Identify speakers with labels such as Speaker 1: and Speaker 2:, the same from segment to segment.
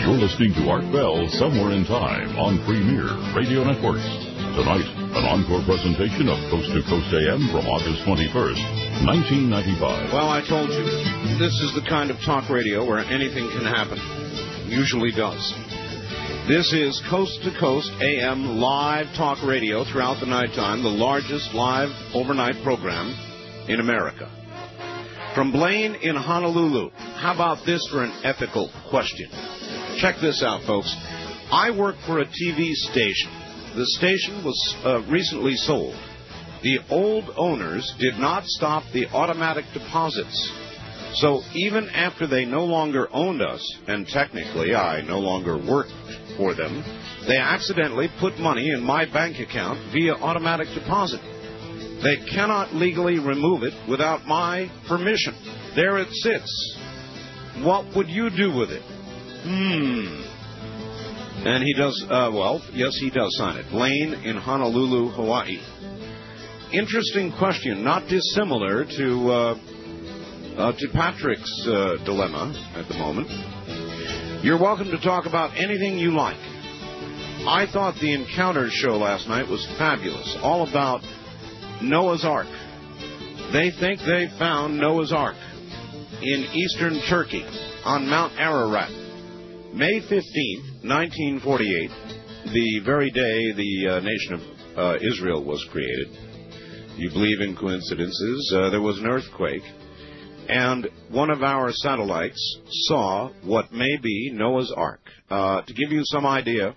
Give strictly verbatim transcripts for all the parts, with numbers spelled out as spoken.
Speaker 1: You're listening to Art Bell Somewhere in Time on Premier Radio Network. Tonight, an encore presentation of Coast to Coast A M from August twenty-first, nineteen ninety-five.
Speaker 2: Well, I told you, this is the kind of talk radio where anything can happen. Usually does. This is Coast to Coast A M live talk radio throughout the nighttime, the largest live overnight program in America. From Blaine in Honolulu, how about this for an ethical question? Check this out, folks. I work for a T V station. The station was uh, recently sold. The old owners did not stop the automatic deposits. So even after they no longer owned us, and technically I no longer worked for them, they accidentally put money in my bank account via automatic deposit. They cannot legally remove it without my permission. There it sits. What would you do with it? Hmm. And he does, uh, well, yes, he does sign it. Blaine in Honolulu, Hawaii. Interesting question, not dissimilar to uh, uh, to Patrick's uh, dilemma at the moment. You're welcome to talk about anything you like. I thought the Encounters show last night was fabulous, all about Noah's Ark. They think they found Noah's Ark in eastern Turkey on Mount Ararat. May fifteenth, nineteen forty-eight, the very day the uh, nation of uh, Israel was created. You believe in coincidences. Uh, there was an earthquake, and one of our satellites saw what may be Noah's Ark. Uh, to give you some idea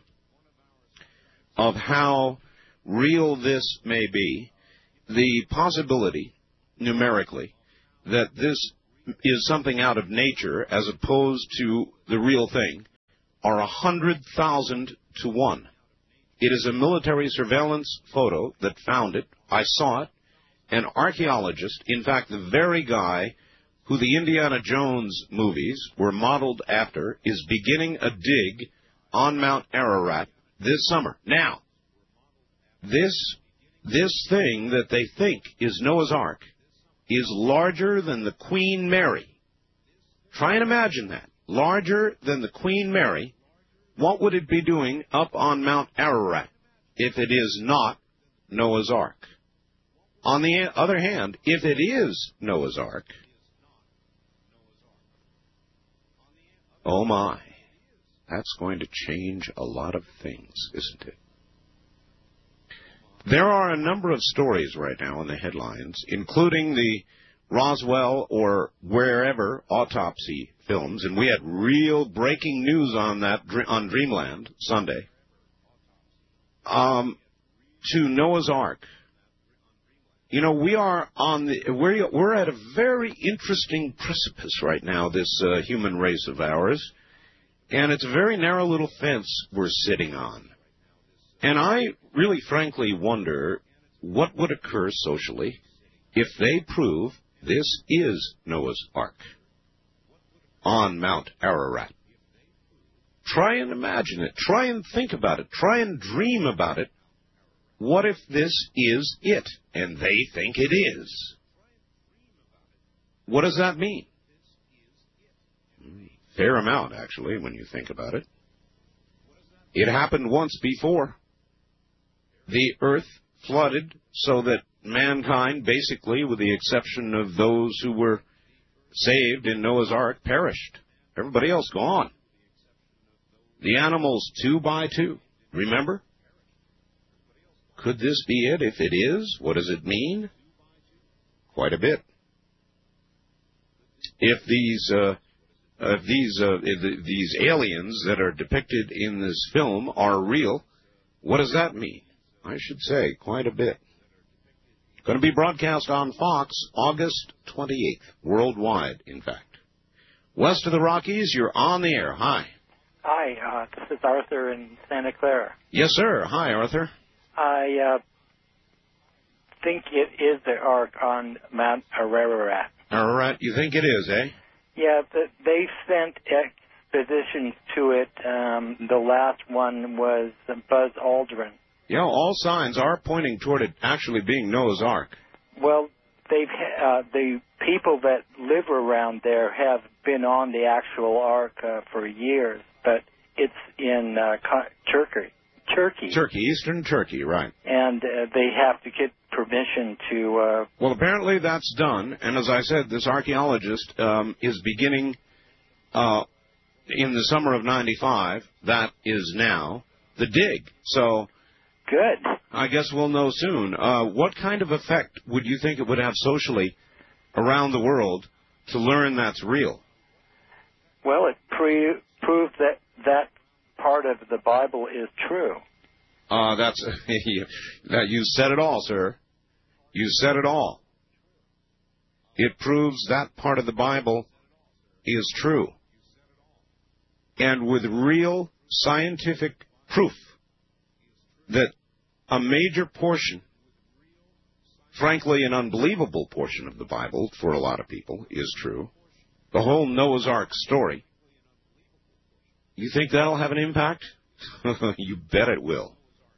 Speaker 2: of how real this may be, the possibility, numerically, that this is something out of nature as opposed to the real thing are one hundred thousand to one. It is a military surveillance photo that found it. I saw it. An archaeologist, in fact, the very guy who the Indiana Jones movies were modeled after, is beginning a dig on Mount Ararat this summer. Now, this, this thing that they think is Noah's Ark is larger than the Queen Mary. Try and imagine that. Larger than the Queen Mary. What would it be doing up on Mount Ararat if it is not Noah's Ark? On the other hand, if it is Noah's Ark, oh my, that's going to change a lot of things, isn't it? There are a number of stories right now in the headlines, including the Roswell or wherever autopsy films, and we had real breaking news on that on Dreamland Sunday, um, to Noah's Ark. You know, we are on the we're we're at a very interesting precipice right now, this uh, human race of ours, and it's a very narrow little fence we're sitting on. And I really, frankly, wonder what would occur socially if they prove this is Noah's Ark on Mount Ararat. Try and imagine it. Try and think about it. Try and dream about it. What if this is it, and they think it is? What does that mean? Fair amount, actually, when you think about it. It happened once before. The earth flooded so that mankind, basically, with the exception of those who were saved in Noah's Ark, perished. Everybody else gone. The animals two by two. Remember? Could this be it? If it is, what does it mean? Quite a bit. If these uh, if these uh, if these aliens that are depicted in this film are real, what does that mean? I should say quite a bit. Going to be broadcast on Fox August twenty-eighth, worldwide, in fact. West of the Rockies, you're on the air. Hi.
Speaker 3: Hi, uh, this is Arthur in Santa Clara.
Speaker 2: Yes, sir. Hi, Arthur.
Speaker 3: I uh, think it is the Ark on Mount Ararat.
Speaker 2: Ararat, you think it is, eh?
Speaker 3: Yeah, the, they sent expeditions to it. Um, the last one was Buzz Aldrin.
Speaker 2: You know, all signs are pointing toward it actually being Noah's Ark.
Speaker 3: Well, they've uh, the people that live around there have been on the actual Ark uh, for years, but it's in uh, Turkey. Turkey.
Speaker 2: Turkey, eastern Turkey, right.
Speaker 3: And uh, they have to get permission to... Uh,
Speaker 2: well, apparently that's done. And as I said, this archaeologist um, is beginning uh, in the summer of ninety-five, that is now, the dig. So...
Speaker 3: Good.
Speaker 2: I guess we'll know soon. Uh, what kind of effect would you think it would have socially around the world to learn that's real?
Speaker 3: Well, it pre- proved that that part of the Bible is true.
Speaker 2: Uh, that's that you said it all, sir. You said it all. It proves that part of the Bible is true. And with real scientific proof that a major portion, frankly an unbelievable portion of the Bible for a lot of people, is true, the whole Noah's Ark story, you think that'll have an impact? You bet it will.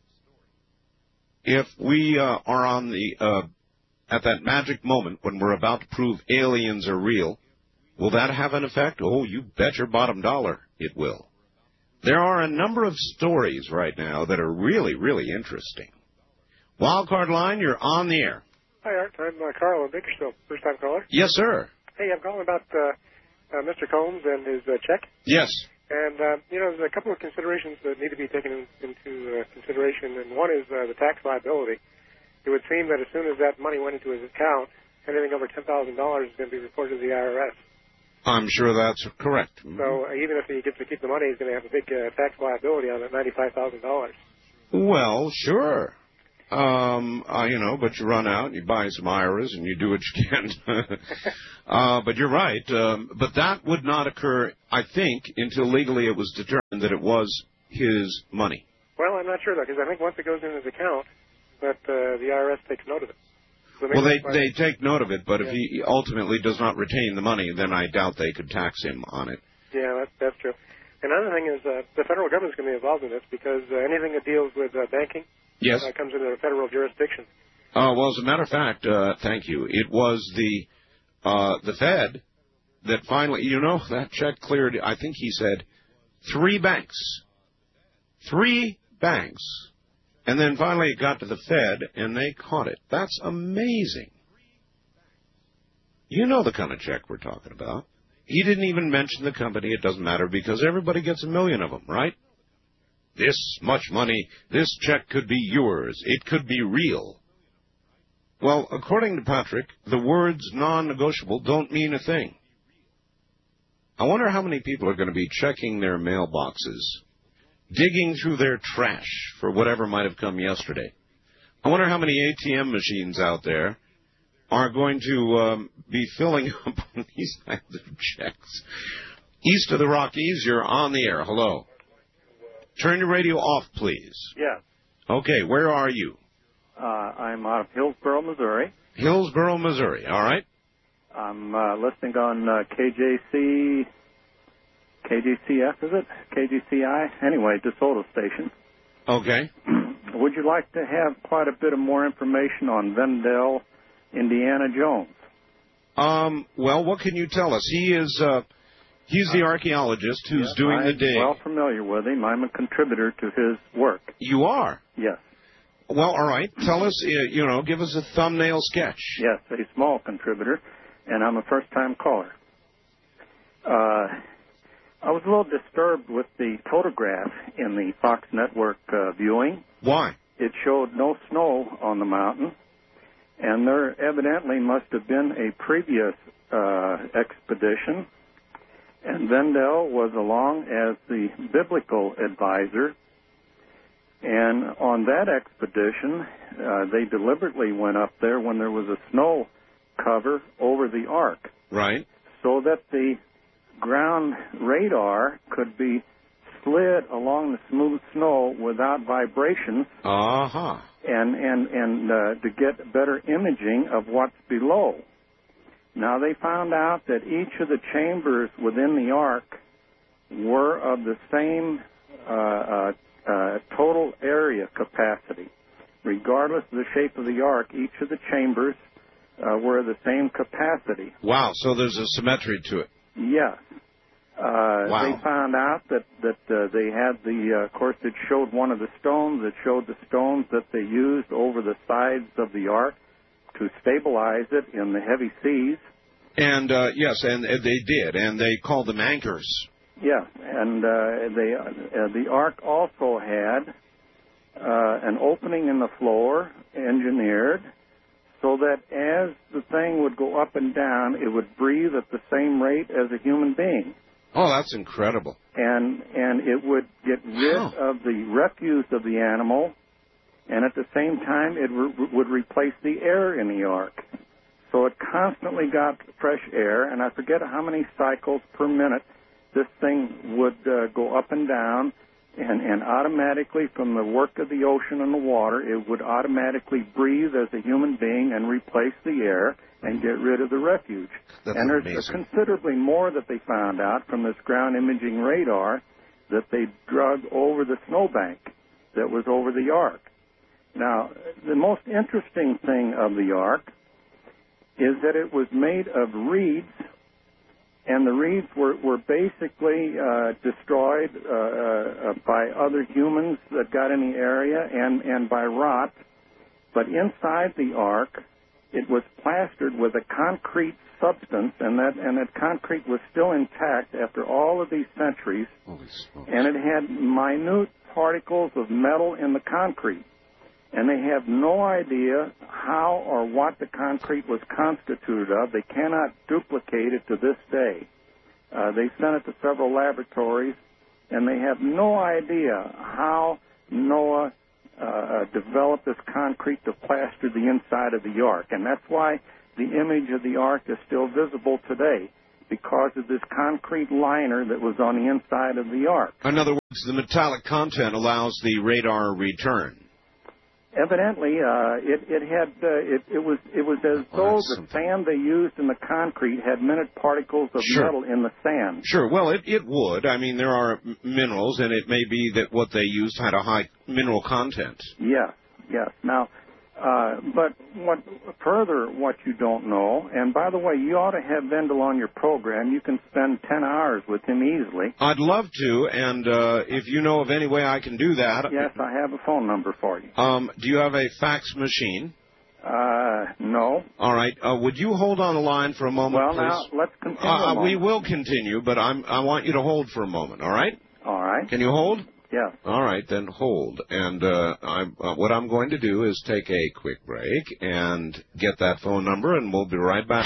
Speaker 2: If we uh, are on the uh, at that magic moment when we're about to prove aliens are real, will that have an effect? Oh, you bet your bottom dollar it will. There are a number of stories right now that are really, really interesting. Wildcard line, you're on the air.
Speaker 4: Hi, Art. I'm uh, Carl in Bakersfield, first-time caller.
Speaker 2: Yes, sir.
Speaker 4: Hey, I'm calling about uh, uh, Mister Combs and his uh, check.
Speaker 2: Yes.
Speaker 4: And, uh, you know, there's a couple of considerations that need to be taken in, into uh, consideration, and one is uh, the tax liability. It would seem that as soon as that money went into his account, anything over ten thousand dollars is going to be reported to the I R S.
Speaker 2: I'm sure that's correct. Mm-hmm.
Speaker 4: So uh, even if he gets to keep the money, he's going to have a big uh, tax liability on that ninety-five thousand dollars.
Speaker 2: Well, sure. Um, uh, you know, but you run out and you buy some I R As and you do what you can. uh, but you're right. Um, but that would not occur, I think, until legally it was determined that it was his money.
Speaker 4: Well, I'm not sure, though, because I think once it goes in his account, that uh, the I R S takes note of it. So
Speaker 2: well, they, they take note of it, but
Speaker 4: yeah.
Speaker 2: if he ultimately does not retain the money, then I doubt they could tax him on it.
Speaker 4: Yeah, that's, that's true. Another thing is uh, the federal government is going to be involved in this because uh, anything that deals with uh, banking
Speaker 2: yes.
Speaker 4: uh, comes into the federal jurisdiction.
Speaker 2: Uh, well, as a matter of fact, uh, thank you, it was the uh, the Fed that finally, you know, that check cleared, I think he said, three banks. Three banks. And then finally it got to the Fed, and they caught it. That's amazing. You know the kind of check we're talking about. He didn't even mention the company. It doesn't matter because everybody gets a million of them, right? This much money, this check could be yours. It could be real. Well, according to Patrick, the words non-negotiable don't mean a thing. I wonder how many people are going to be checking their mailboxes, digging through their trash for whatever might have come yesterday. I wonder how many A T M machines out there are going to um, be filling up on these kinds of checks. East of the Rockies, you're on the air. Hello. Turn your radio off, please.
Speaker 5: Yeah.
Speaker 2: Okay, where are you?
Speaker 5: Uh, I'm out of Hillsboro, Missouri.
Speaker 2: Hillsboro, Missouri. All right.
Speaker 5: I'm uh, listening on uh, K J C, K J C F, is it? K J C I? Anyway, DeSoto station.
Speaker 2: Okay.
Speaker 5: Would you like to have quite a bit of more information on Vendel, Indiana Jones?
Speaker 2: Um. Well, what can you tell us? He is. Uh, he's the archaeologist who's
Speaker 5: yes,
Speaker 2: doing
Speaker 5: I'm
Speaker 2: the dig.
Speaker 5: I'm well familiar with him. I'm a contributor to his work.
Speaker 2: You are?
Speaker 5: Yes.
Speaker 2: Well, all right. Tell us. Uh, you know, give us a thumbnail sketch.
Speaker 5: Yes, a small contributor, and I'm a first-time caller. Uh, I was a little disturbed with the photograph in the Fox Network uh, viewing.
Speaker 2: Why?
Speaker 5: It showed no snow on the mountain, and there evidently must have been a previous uh, expedition, and Vendel was along as the biblical advisor, and on that expedition, uh, they deliberately went up there when there was a snow cover over the ark.
Speaker 2: Right.
Speaker 5: So that the ground radar could be slid along the smooth snow without vibration.
Speaker 2: Uh-huh.
Speaker 5: And, and, and uh, to get better imaging of what's below. Now, they found out that each of the chambers within the ark were of the same uh, uh, uh, total area capacity. Regardless of the shape of the ark, each of the chambers uh, were the same capacity.
Speaker 2: Wow, so there's a symmetry to it.
Speaker 5: Yes. Uh,
Speaker 2: wow.
Speaker 5: They found out that that uh, they had the, uh, of course, it showed one of the stones. It showed the stones that they used over the sides of the ark to stabilize it in the heavy seas.
Speaker 2: And uh, yes, and, and they did, and they called them anchors.
Speaker 5: Yeah, and uh, they, uh, the ark also had uh, an opening in the floor, engineered, so that as the thing would go up and down, it would breathe at the same rate as a human being.
Speaker 2: Oh, that's incredible.
Speaker 5: And and it would get rid
Speaker 2: wow.
Speaker 5: of the refuse of the animal, and at the same time it re- would replace the air in the ark. So it constantly got fresh air, and I forget how many cycles per minute this thing would uh, go up and down, and, and automatically from the work of the ocean and the water, it would automatically breathe as a human being and replace the air and get rid of the refuge.
Speaker 2: That's
Speaker 5: and there's
Speaker 2: amazing.
Speaker 5: considerably more that they found out from this ground imaging radar that they drug over the snowbank that was over the ark. Now, the most interesting thing of the ark is that it was made of reeds, and the reeds were, were basically uh, destroyed uh, uh, by other humans that got in the area and, and by rot. But inside the ark, it was plastered with a concrete substance, and that and that concrete was still intact after all of these centuries.
Speaker 2: Holy smokes.
Speaker 5: And it had minute particles of metal in the concrete. And they have no idea how or what the concrete was constituted of. They cannot duplicate it to this day. Uh, they sent it to several laboratories, and they have no idea how Noah uh, developed this concrete to plaster the inside of the ark. And that's why the image of the ark is still visible today, because of this concrete liner that was on the inside of the ark.
Speaker 2: In other words, the metallic content allows the radar return.
Speaker 5: Evidently, uh, it, it had uh, it, it was it was as
Speaker 2: oh,
Speaker 5: though the
Speaker 2: something.
Speaker 5: sand they used in the concrete had minute particles of
Speaker 2: sure.
Speaker 5: metal in the sand.
Speaker 2: Sure. Well, it, it would. I mean, there are m- minerals, and it may be that what they used had a high mineral content.
Speaker 5: Yes, yes. Now, uh, but what further what you don't know, and by the way, you ought to have Vendel on your program. You can spend ten hours with him easily.
Speaker 2: I'd love to, and uh, if you know of any way I can do that.
Speaker 5: Yes, I have a phone number for you.
Speaker 2: Um, do you have a fax machine?
Speaker 5: Uh, no.
Speaker 2: All right. Uh, would you hold on the line for a moment,
Speaker 5: well,
Speaker 2: please?
Speaker 5: Well, now, let's continue
Speaker 2: uh,
Speaker 5: a
Speaker 2: We will continue, but I'm, I want you to hold for a moment, all right?
Speaker 5: All right.
Speaker 2: Can you hold?
Speaker 5: Yeah.
Speaker 2: All right, then hold. And uh, I'm, uh, what I'm going to do is take a quick break and get that phone number, and we'll be right back.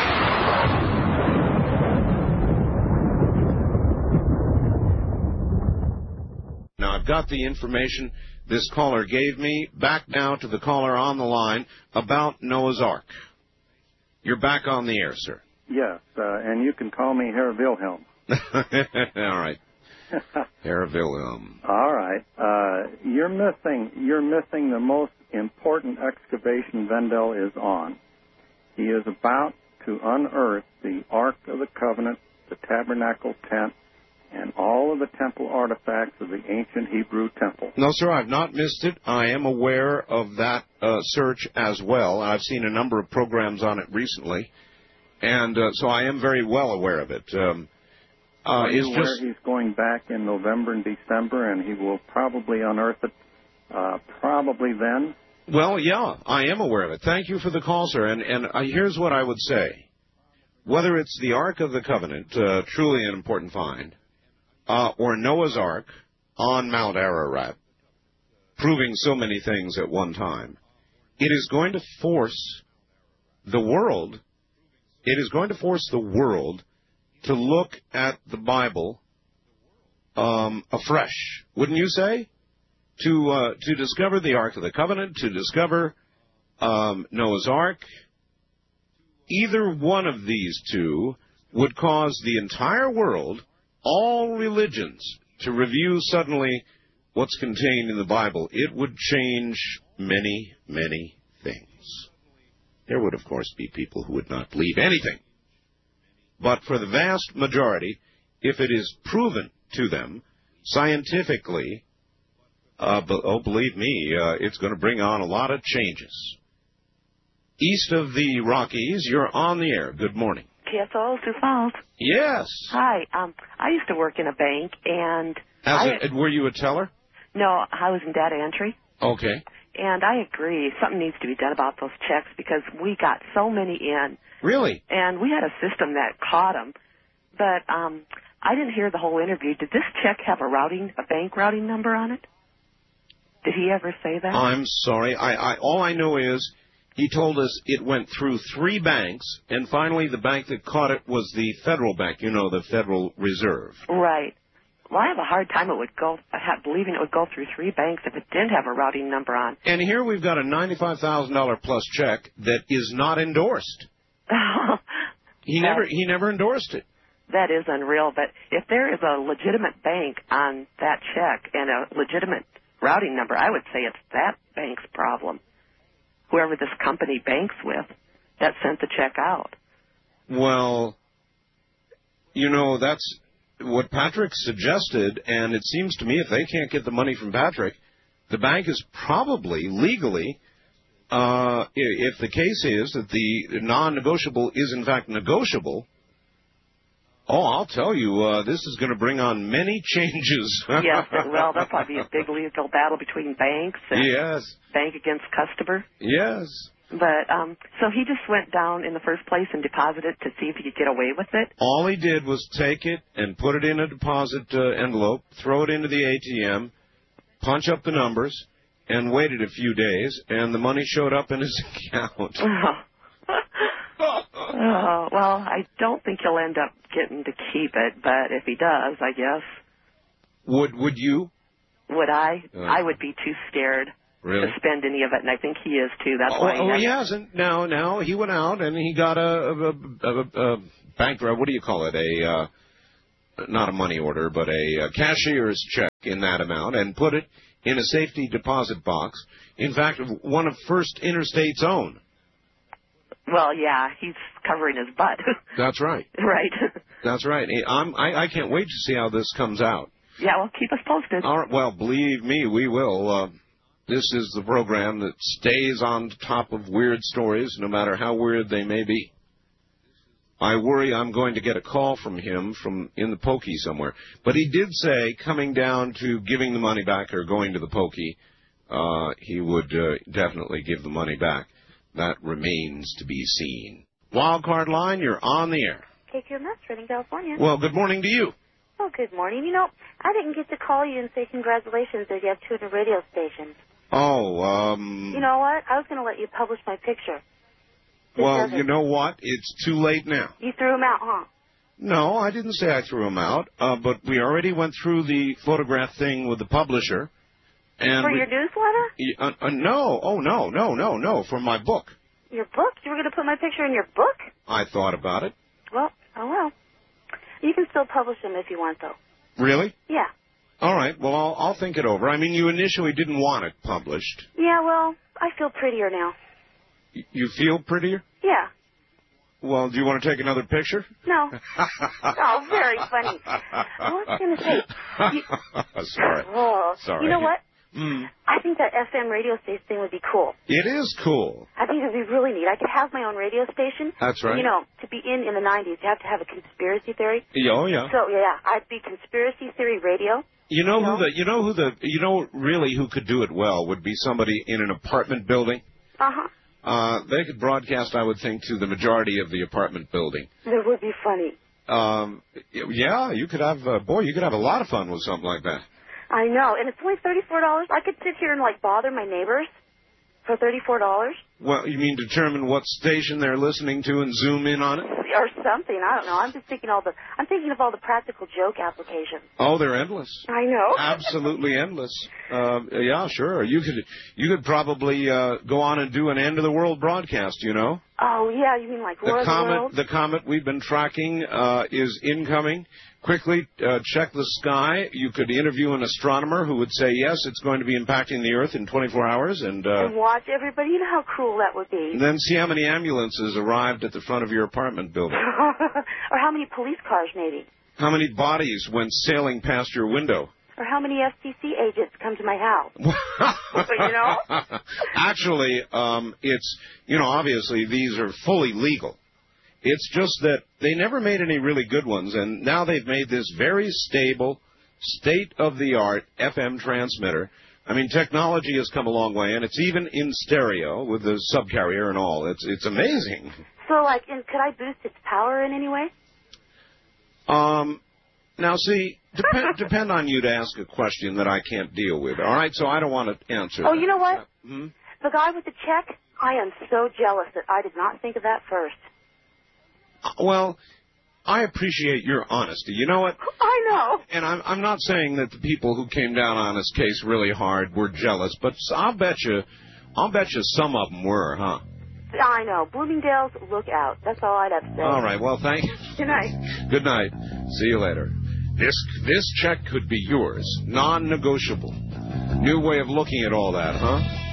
Speaker 2: Now, I've got the information this caller gave me. Back now to the caller on the line about Noah's Ark. You're back on the air, sir.
Speaker 5: Yes, uh, and you can call me Herr Wilhelm.
Speaker 2: All right. Herr Wilhelm.
Speaker 5: All right. Uh, you're missing. You're missing the most important excavation Vendel is on. He is about to unearth the Ark of the Covenant, the tabernacle tent, and all of the temple artifacts of the ancient Hebrew temple.
Speaker 2: No, sir, I've not missed it. I am aware of that uh, search as well. I've seen a number of programs on it recently, and uh, so I am very well aware of it. Um, uh,
Speaker 5: Are you
Speaker 2: it's
Speaker 5: aware
Speaker 2: just...
Speaker 5: he's going back in November and December, and he will probably unearth it uh, probably then?
Speaker 2: Well, yeah, I am aware of it. Thank you for the call, sir. And, and uh, here's what I would say. Whether it's the Ark of the Covenant, uh, truly an important find, Uh, or Noah's Ark on Mount Ararat, proving so many things at one time, it is going to force the world, it is going to force the world to look at the Bible um, afresh, wouldn't you say? To uh, to discover the Ark of the Covenant, to discover um, Noah's Ark, either one of these two would cause the entire world, all religions, to review suddenly what's contained in the Bible. It would change many, many things. There would, of course, be people who would not believe anything. But for the vast majority, if it is proven to them scientifically, uh, but, oh, believe me, uh, it's going to bring on a lot of changes. East of the Rockies, you're on the air. Good morning.
Speaker 6: K S O, Sioux Falls.
Speaker 2: Yes.
Speaker 6: Hi. Um, I used to work in a bank, and
Speaker 2: As
Speaker 6: I,
Speaker 2: a, were you a teller?
Speaker 6: No, I was in data entry.
Speaker 2: Okay.
Speaker 6: And I agree. Something needs to be done about those checks because we got so many in.
Speaker 2: Really?
Speaker 6: And we had a system that caught them. But um, I didn't hear the whole interview. Did this check have a routing, a bank routing number on it? Did he ever say that?
Speaker 2: I'm sorry. I, I all I know is he told us it went through three banks, and finally the bank that caught it was the Federal Bank, you know, the Federal Reserve.
Speaker 6: Right. Well, I have a hard time it would go, believing it would go through three banks if it didn't have a routing number on.
Speaker 2: And here we've got a ninety-five thousand dollars plus check that is not endorsed. he
Speaker 6: that,
Speaker 2: never he never endorsed it.
Speaker 6: That is unreal. But if there is a legitimate bank on that check and a legitimate routing number, I would say it's that bank's problem. Whoever this company banks with that sent the check out.
Speaker 2: Well, you know, that's what Patrick suggested, and it seems to me if they can't get the money from Patrick, the bank is probably legally, uh, if the case is that the non-negotiable is in fact negotiable, oh, I'll tell you, uh, this is going to bring on many changes.
Speaker 6: Yes, it will. There'll probably be a big legal battle between banks and
Speaker 2: yes.
Speaker 6: bank against customer.
Speaker 2: Yes.
Speaker 6: But, um, so he just went down in the first place and deposited to see if he could get away with it?
Speaker 2: All he did was take it and put it in a deposit uh, envelope, throw it into the A T M, punch up the numbers, and waited a few days, and the money showed up in his account.
Speaker 6: Oh. Oh, well, I don't think he'll end up getting to keep it, but if he does, I guess.
Speaker 2: Would Would you?
Speaker 6: Would I?
Speaker 2: Uh,
Speaker 6: I would be too scared.
Speaker 2: Really?
Speaker 6: To spend any of it, and I think he is too. That's
Speaker 2: oh,
Speaker 6: why. He,
Speaker 2: oh, he hasn't. Now, now he went out and he got a, a, a, a, a bank. What do you call it? A uh, not a money order, but a, a cashier's check in that amount, and put it in a safety deposit box. In fact, one of First Interstate's own.
Speaker 6: Well, yeah, he's covering his butt.
Speaker 2: That's right.
Speaker 6: Right.
Speaker 2: That's right. I'm, I, I can't wait to see how this comes out.
Speaker 6: Yeah, well, keep us posted.
Speaker 2: All right. Well, believe me, we will. Uh, This is the program that stays on top of weird stories, no matter how weird they may be. I worry I'm going to get a call from him from in the pokey somewhere. But he did say, coming down to giving the money back or going to the pokey, uh, he would uh, definitely give the money back. That remains to be seen. Wildcard line, you're on the air.
Speaker 7: K Q M S, Redding, California.
Speaker 2: Well, good morning to you.
Speaker 7: Oh, good morning. You know, I didn't get to call you and say congratulations that you have two hundred radio stations.
Speaker 2: Oh, um...
Speaker 7: You know what? I was going to let you publish my picture. This
Speaker 2: well,
Speaker 7: doesn't.
Speaker 2: you know what? It's too late now.
Speaker 7: You threw him out, huh?
Speaker 2: No, I didn't say I threw him out, uh, but we already went through the photograph thing with the publisher. And
Speaker 7: For
Speaker 2: we,
Speaker 7: your newsletter?
Speaker 2: Uh, uh, no, oh, no, no, no, no, for my book.
Speaker 7: Your book? You were going to put my picture in your book?
Speaker 2: I thought about it.
Speaker 7: Well, oh well. You can still publish them if you want, though.
Speaker 2: Really?
Speaker 7: Yeah.
Speaker 2: All right, well, I'll, I'll think it over. I mean, you initially didn't want it published.
Speaker 7: Yeah, well, I feel prettier now.
Speaker 2: Y- you feel prettier?
Speaker 7: Yeah.
Speaker 2: Well, do you want to take another picture?
Speaker 7: No. Oh, very funny. I was going to say... You...
Speaker 2: Sorry.
Speaker 7: Oh,
Speaker 2: Sorry.
Speaker 7: You know what?
Speaker 2: Mm.
Speaker 7: I think that F M radio station thing would be cool.
Speaker 2: It is cool.
Speaker 7: I think it would be really neat. I could have my own radio station.
Speaker 2: That's right.
Speaker 7: You know, to be in in the nineties, you have to have a conspiracy theory.
Speaker 2: Yeah, oh, yeah.
Speaker 7: So, yeah, I'd be conspiracy theory radio.
Speaker 2: You know,
Speaker 7: you
Speaker 2: who
Speaker 7: know?
Speaker 2: the, you know who the, you know really who could do it well would be somebody in an apartment building.
Speaker 7: Uh-huh.
Speaker 2: Uh, they could broadcast, I would think, to the majority of the apartment building.
Speaker 7: That would be funny.
Speaker 2: Um, yeah, you could have, uh, boy, you could have a lot of fun with something like that.
Speaker 7: I know, and it's only thirty-four dollars. I could sit here and, like, bother my neighbors for thirty-four dollars.
Speaker 2: Well, you mean determine what station they're listening to and zoom in on it?
Speaker 7: Or something. I don't know. I'm just thinking all the. I'm thinking of all the practical joke applications.
Speaker 2: Oh, they're endless.
Speaker 7: I know.
Speaker 2: Absolutely endless. Uh, yeah, sure. You could you could probably uh, go on and do an end of the world broadcast. You know.
Speaker 7: Oh yeah, you mean like
Speaker 2: the
Speaker 7: War of the
Speaker 2: comet?
Speaker 7: Worlds?
Speaker 2: The comet we've been tracking uh, is incoming. Quickly uh, check the sky. You could interview an astronomer who would say yes, it's going to be impacting the Earth in twenty-four hours, and uh,
Speaker 7: and watch everybody. You know how cool that would be.
Speaker 2: And then see how many ambulances arrived at the front of your apartment building.
Speaker 7: Or how many police cars, maybe.
Speaker 2: How many bodies went sailing past your window.
Speaker 7: Or how many F C C agents come to my house. You know?
Speaker 2: Actually, um, it's, you know, obviously these are fully legal. It's just that they never made any really good ones, and now they've made this very stable, state-of-the-art F M transmitter. I mean, technology has come a long way, and it's even in stereo with the subcarrier and all. It's it's amazing.
Speaker 7: So, like, in, could I boost its power in any way?
Speaker 2: Um, now, see, depend depend on you to ask a question that I can't deal with. All right, so I don't want to answer.
Speaker 7: Oh,
Speaker 2: that.
Speaker 7: you know what?
Speaker 2: Hmm?
Speaker 7: The guy with the check. I am so jealous that I did not think of that first.
Speaker 2: Well, I appreciate your honesty. You know what?
Speaker 7: I know.
Speaker 2: And I'm I'm not saying that the people who came down on this case really hard were jealous, but I'll bet you, I'll bet you some of them were, huh?
Speaker 7: I know. Bloomingdale's, look out. That's all I'd have to say.
Speaker 2: All right. Well, thank you.
Speaker 7: Good night.
Speaker 2: Good night. See you later. This this check could be yours, non-negotiable. New way of looking at all that, huh?